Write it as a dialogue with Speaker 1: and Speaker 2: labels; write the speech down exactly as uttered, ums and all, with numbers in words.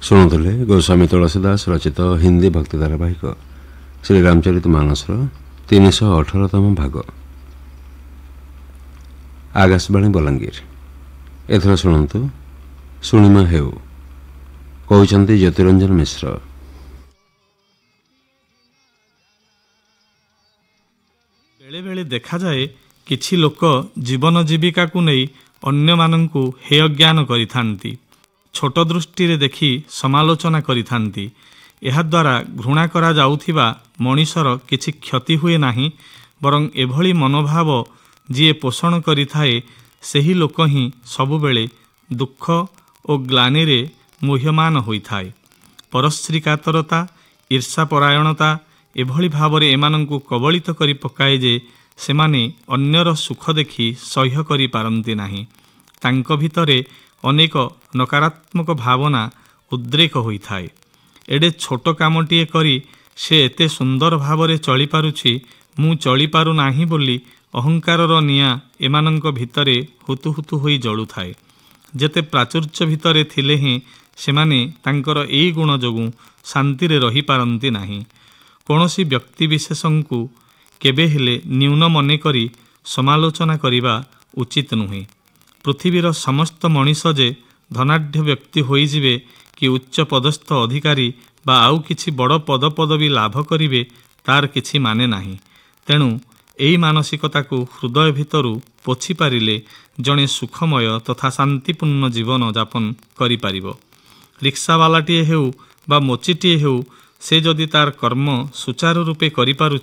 Speaker 1: ଶୁଣୁଥିଲେ ଗୋସ୍ୱାମୀ ତୁଳସୀ ଦାସ ରଚିତ ହିନ୍ଦୀ ଭକ୍ତି ଧାରାବାହିକ ଶ୍ରୀ ରାମଚରିତ ମାନସର ତିନିଶହ ଅଠରତମ ଭାଗ। ଆକାଶବାଣୀ ବଲାଙ୍ଗୀର। ଏଥର ଶୁଣନ୍ତୁ ଶୁଣିମା ହେଉ, କହୁଛନ୍ତି ଜ୍ୟୋତିରଞ୍ଜନ ମିଶ୍ର।
Speaker 2: ବେଳେବେଳେ ଦେଖାଯାଏ କିଛି ଲୋକ ଜୀବନ ଜୀବିକାକୁ ନେଇ ଅନ୍ୟମାନଙ୍କୁ ହେୟ ଜ୍ଞାନ କରିଥାନ୍ତି, ଛୋଟ ଦୃଷ୍ଟିରେ ଦେଖି ସମାଲୋଚନା କରିଥାନ୍ତି। ଏହାଦ୍ୱାରା ଘୃଣା କରାଯାଉଥିବା ମଣିଷର କିଛି କ୍ଷତି ହୁଏ ନାହିଁ, ବରଂ ଏଭଳି ମନୋଭାବ ଯିଏ ପୋଷଣ କରିଥାଏ ସେହି ଲୋକ ହିଁ ସବୁବେଳେ ଦୁଃଖ ଓ ଗ୍ଲାନିରେ ମୁହ୍ୟମାନ ହୋଇଥାଏ। ପରଶ୍ରୀ କାତରତା, ଈର୍ଷାପରାୟଣତା ଏଭଳି ଭାବରେ ଏମାନଙ୍କୁ କବଳିତ କରି ପକାଏ ଯେ ସେମାନେ ଅନ୍ୟର ସୁଖ ଦେଖି ସହ୍ୟ କରିପାରନ୍ତି ନାହିଁ। ତାଙ୍କ ଭିତରେ ଅନେକ ନକାରାତ୍ମକ ଭାବନା ଉଦ୍ରେକ ହୋଇଥାଏ। ଏଡ଼େ ଛୋଟ କାମଟିଏ କରି ସେ ଏତେ ସୁନ୍ଦର ଭାବରେ ଚଳିପାରୁଛି, ମୁଁ ଚଳିପାରୁ ନାହିଁ ବୋଲି ଅହଙ୍କାରର ନିଆଁ ଏମାନଙ୍କ ଭିତରେ ହୁତୁ ହୁତୁ ହୋଇ ଜଳୁଥାଏ। ଯେତେ ପ୍ରାଚୁର୍ଯ୍ୟ ଭିତରେ ଥିଲେ ହେଁ ସେମାନେ ତାଙ୍କର ଏଇ ଗୁଣ ଯୋଗୁଁ ଶାନ୍ତିରେ ରହିପାରନ୍ତି ନାହିଁ। କୌଣସି ବ୍ୟକ୍ତିବିଶେଷଙ୍କୁ କେବେ ହେଲେ ନ୍ୟୁନ ମନେକରି ସମାଲୋଚନା କରିବା ଉଚିତ ନୁହେଁ। ପୃଥିବୀର ସମସ୍ତ ମଣିଷ ଯେ ଧନାଢ଼୍ୟ ବ୍ୟକ୍ତି ହୋଇଯିବେ କି ଉଚ୍ଚ ପଦସ୍ଥ ଅଧିକାରୀ ବା ଆଉ କିଛି ବଡ଼ ପଦପଦବୀ ଲାଭ କରିବେ ତାର କିଛି ମାନେ ନାହିଁ। ତେଣୁ ଏହି ମାନସିକତାକୁ ହୃଦୟ ଭିତରୁ ପୋଛି ପାରିଲେ ଜଣେ ସୁଖମୟ ତଥା ଶାନ୍ତିପୂର୍ଣ୍ଣ ଜୀବନ ଯାପନ କରିପାରିବ। ରିକ୍ସାବାଲାଟିଏ ହେଉ ବା ମୋଚିଟିଏ ହେଉ, ସେ ଯଦି ତାର କର୍ମ ସୁଚାରୁ ରୂପେ କରିପାରୁଛି